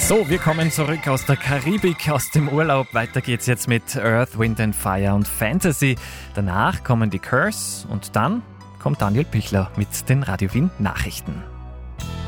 So, wir kommen zurück aus der Karibik, aus dem Urlaub. Weiter geht's jetzt mit Earth, Wind and Fire und Fantasy. Danach kommen die Curse und dann kommt Daniel Pichler mit den Radio Wien Nachrichten.